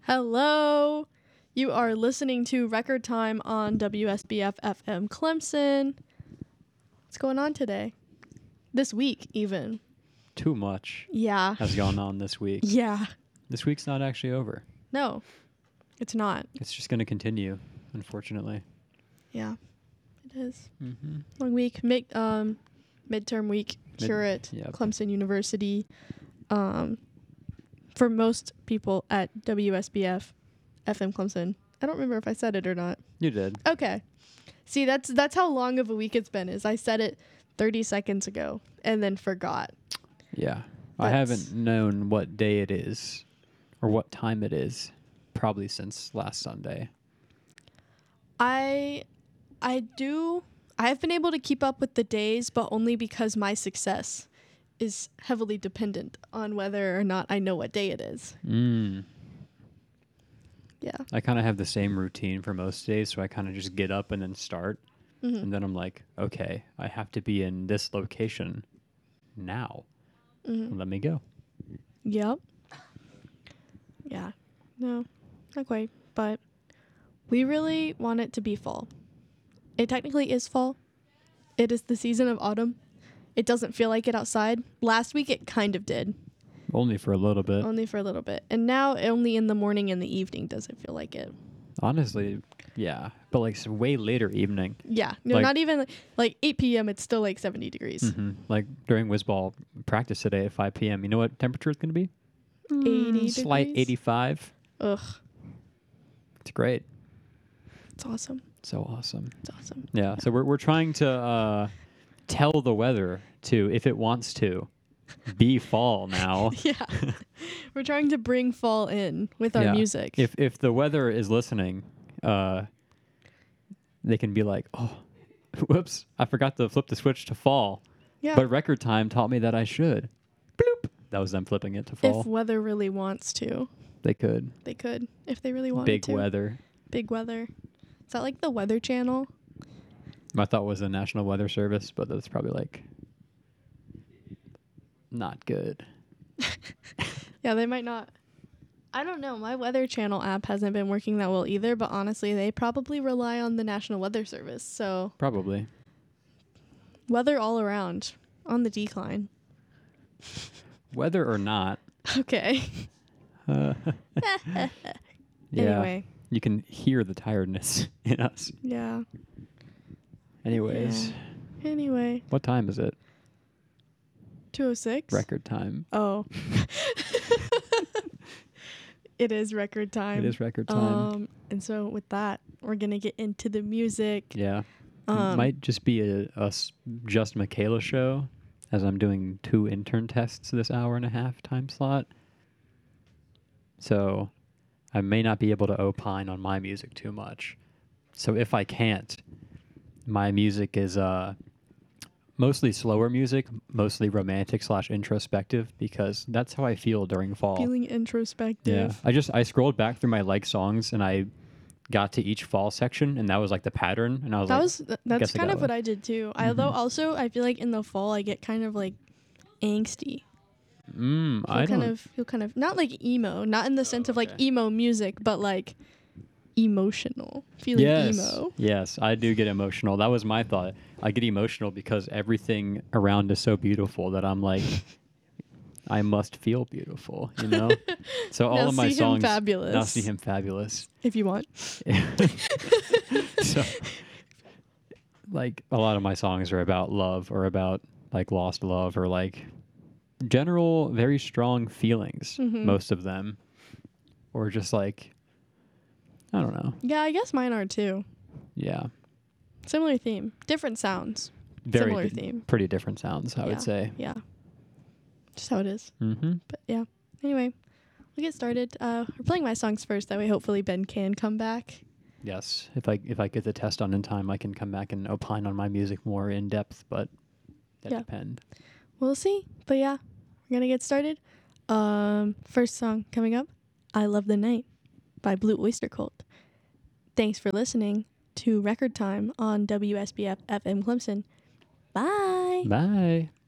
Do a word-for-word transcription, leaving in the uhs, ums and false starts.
Hello. You are listening to Record Time on W S B F F M Clemson. What's going on today? This week, even. Too much Yeah. has gone on this week. Yeah. This week's not actually over. No, it's not. It's just going to continue, unfortunately. Yeah, it is. Mm-hmm. Long week. Mid, um, midterm week Mid- here at yep. Clemson University. Um, for most people at W S B F F M Clemson. I don't remember if I said it or not. You did. Okay. See, that's that's how long of a week it's been. Is I said it thirty seconds ago and then forgot. Yeah. I That's- haven't known what day it is or what time it is probably since last Sunday. I I do I have been able to keep up with the days, but only because my success is heavily dependent on whether or not I know what day it is. Mm. Yeah. I kind of have the same routine for most days, so I kind of just get up and then start. Mm-hmm. And then I'm like, okay, I have to be in this location now. Mm-hmm. Let me go. Yep. Yeah. No, not quite. But we really want it to be fall. It technically is fall. It is the season of autumn. It doesn't feel like it outside. Last week it kind of did. Only for a little bit. Only for a little bit. And now only in the morning and the evening does it feel like it. Honestly, yeah. But like s- way later evening. Yeah. No, Like- not even like eight p.m. It's still like seventy degrees. Mm-hmm. Like during Wizball practice today at five p.m. You know what temperature it's going to be? eighty Slight degrees? eighty-five. Ugh. It's great. It's awesome. So awesome. It's awesome. Yeah. So we're we're trying to uh, tell the weather to, if it wants to, be fall now. Yeah. We're trying to bring fall in with our Yeah. music. If if the weather is listening, uh, they can be like, oh, whoops, I forgot to flip the switch to fall. yeah. But record time taught me that I should. Bloop. That was them flipping it to fall. If weather really wants to, They could. they could. If they really wanted Big to. weather. Big weather. Is that like the Weather Channel? I thought it was the National Weather Service, but that's probably like not good. Yeah, they might not. I don't know. My Weather Channel app hasn't been working that well either, but honestly, they probably rely on the National Weather Service. So, Probably. weather all around on the decline. Weather or not. Okay. Uh, yeah. Anyway. You can hear the tiredness in us. Yeah. Anyways, Yeah. Anyway. what time is it? two oh six? Record time. Oh. It is record time. It is record time. Um, and so with that, we're going to get into the music. yeah. Um, Might just be a, a s- just Michaela show, as I'm doing two intern tests this hour and a half time slot. So I may not be able to opine on my music too much. So if I can't, my music is uh, mostly slower music, mostly romantic slash introspective, because that's how I feel during fall. Feeling introspective. Yeah, I just I scrolled back through my like songs and I got to each fall section, and that was like the pattern, and I was That like, was th- that's guess I kind got of what one. I did too. Although Mhm. also I feel like in the fall I get kind of like angsty. mm, I Feel kind don't. of feel kind of not like emo, not in the sense of like okay. emo music, but like emotional. Feeling yes, emo. yes, I do get emotional. That was my thought. I get emotional because everything around is so beautiful that I'm like, I must feel beautiful, you know. So all Now of my see him songs, fabulous. now see him fabulous. If you want. So, like, a lot of my songs are about love or about like lost love or like general very strong feelings. Mhm. Most of them, or just like, I don't know. Yeah, I guess mine are too. Yeah, Similar theme, different sounds. very Similar di- theme. pretty different sounds, I Yeah. would say. Yeah. Just how it is. Mm-hmm. But yeah. Anyway, we'll get started. Uh, we're playing my songs first. That way, hopefully, Ben can come back. Yes, if I if I get the test on in time, I can come back and opine on my music more in depth, but that Yeah. depend. We'll see. But yeah, we're gonna get started. Um, first song coming up, "I Love the Night" by Blue Oyster Cult. Thanks for listening to Record Time on W S B F F M Clemson. Bye. Bye.